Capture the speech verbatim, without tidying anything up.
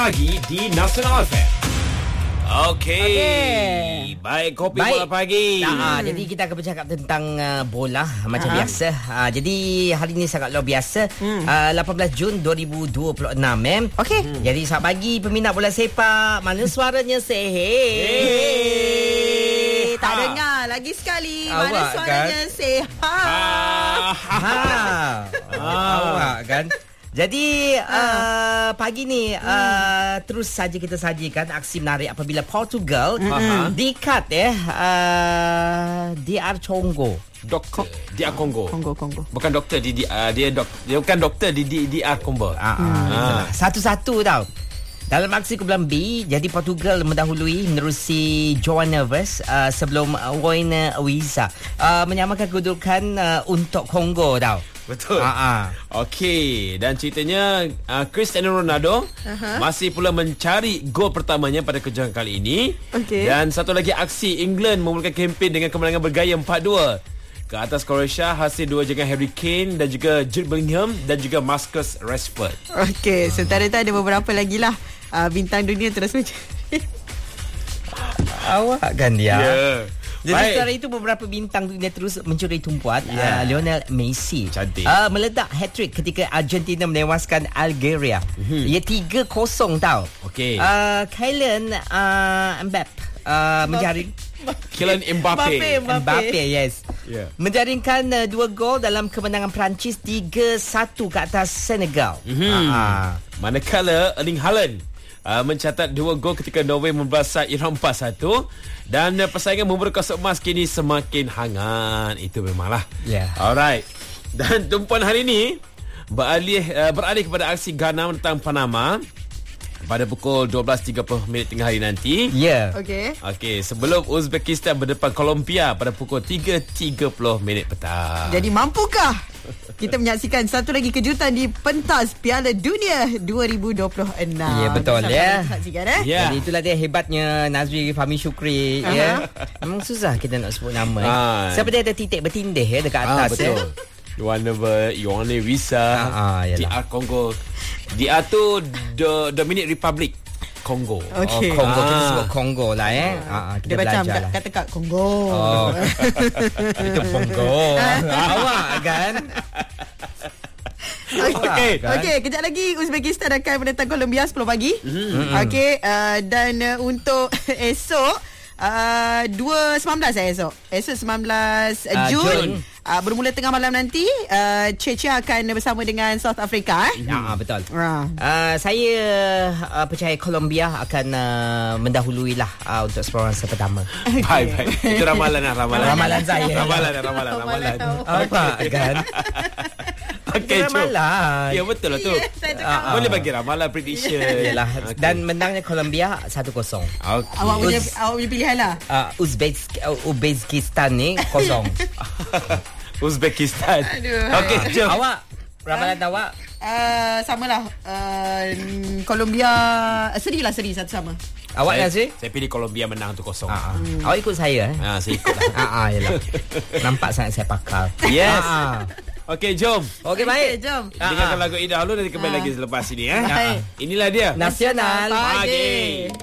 Pagi di Nasional F M. Okey. Okay. Baik, kopi Baik. bola pagi. Nah, hmm. Jadi kita akan bercakap tentang uh, bola macam uh-huh. biasa. Uh, jadi hari ini sangat luar biasa. Hmm. Uh, lapan belas Jun dua ribu dua puluh enam eh. Okey. Hmm. Jadi selamat pagi peminat bola sepak. Mana suaranya say hey. Hey. Tak Ha. dengar lagi sekali. Awak Mana suaranya kan? say ha. Ha. ha. Awak kan. Jadi uh, pagi ni uh, terus saja kita sajikan aksi menarik apabila Portugal Mm-hmm. dikat eh uh, D R Congo. Doktor D R Congo. Kongo, Kongo. Bukan doktor di, di uh, dia dok, dia bukan doktor di di D R Congo. Ah, ah. Satu-satu tau. Dalam aksi kumpulan B, jadi Portugal mendahului menerusi João Neves uh, sebelum uh, Wayne Wiesa uh, menyamakan kedudukan uh, untuk Congo tau. Betul. Ah, ah. Okey, dan ceritanya uh, Cristiano Ronaldo uh-huh. masih pula mencari gol pertamanya pada kejohanan kali ini. Okey. Dan satu lagi aksi England memulakan kempen dengan kemenangan bergaya empat dua ke atas Croatia hasil dua jangkaan Harry Kane dan juga Jude Bellingham dan juga Marcus Rashford. Okey, sementara tu ada beberapa lagi lah uh, bintang dunia terus mencari. Awak kan dia. Yeah. Jadi Baik. setelah itu beberapa bintang dunia terus mencuri tumpuan. Yeah. uh, Lionel Messi Cantik. uh, meledak hat-trick ketika Argentina menewaskan Algeria. Mm-hmm. Ia tiga kosong tau. Okey. uh, Kylian uh, Mbappe uh, menjaring Kylian Mbappe. Mbappe. Mbappe, yes. Yeah. Menjaringkan uh, dua gol dalam kemenangan Perancis tiga satu ke atas Senegal. Mm-hmm. uh-huh. Manakala Erling Haaland uh, mencatat dua gol ketika Norway membasah Iran empat satu. Dan uh, persaingan memburu kosong emas kini semakin hangat. Itu memanglah. Yeah. Alright. Dan tumpuan hari ini beralih uh, beralih kepada aksi Ghana menentang Panama pada pukul dua belas tiga puluh minit tengah hari nanti. Ya. Yeah. Okey. Okey, sebelum Uzbekistan berdepan Colombia pada pukul tiga tiga puluh minit petang. Jadi mampukah kita menyaksikan satu lagi kejutan di pentas Piala Dunia dua ribu dua puluh enam? Ya, betul, Sama-sama ya. kita saksikan eh. Ya. Jadi itulah dia hebatnya Nazri Fahmi Syukri. Aha. Ya. Memang susah kita nak sebut nama. Ah. Eh. Siapa dia ada titik bertindih ya dekat Ah, atas. betul. Ya. Joana Joana Wiesa, Ah, ah, D yalah. R Congo. D R tu the Dominic Republic Congo. Okey. Oh, Kongo. Kita Ah. sebut Kongo lah eh. Ah, ah, kita Dia macam belajar lah. kata kat Kongo. Oh. Itu Kongo. Awak kan? Okey, kan? okey, kejap lagi Uzbekistan akan menentang Colombia sepuluh pagi. Mm-hmm. Okey, uh, dan uh, untuk esok uh, dua sembilan belas eh esok. Esok sembilan belas Ah, Jun. Jun. Uh, bermula tengah malam nanti uh, Czechia akan bersama dengan South Africa eh. Ya, ah, betul. Ah. Uh, saya uh, percaya Colombia akan uh, mendahului lah uh, untuk separuh pertama. Baik, baik. Itu ramalan lah, ramalan. Ramalan saya. Ramalan, ramalan, ramalan. Apa kan? Okey, jom. Ramalan. Ya, betul lah tu. Yes, saya cakap. Ah, boleh bagi ramalan prediction. Yalah. Okey. Dan menangnya Colombia satu kosong. Okey. Awak punya Uz- awak punya pilihan lah. Uh, Uzbek uh, Uzbekistan ni kosong. Uzbekistan. Aduh. Okey, jom. Awak ramalan awak Uh, samalah uh, Colombia uh, seri lah seri satu sama. awak Saya- Nazri? Saya pilih Colombia menang tu kosong. Ah, ah. Awak ikut saya eh. Ah, saya ikut lah. Ah, ah, yalah. Nampak sangat saya pakar. Yes. Ah, ah. Okey, jom. Okey, Okey, baik. jom. Dengarkan Ah, ah. lagu ini dahulu, nanti kembali Ah. lagi selepas ini eh. Baik. Inilah dia. Nasional Pagi. Pagi.